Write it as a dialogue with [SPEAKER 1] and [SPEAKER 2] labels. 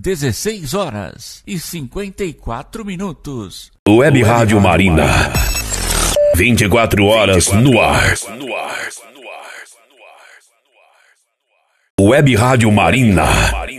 [SPEAKER 1] 16 horas e 54 minutos.
[SPEAKER 2] Web Rádio Marina. 24 horas no ar. Web Rádio Marina.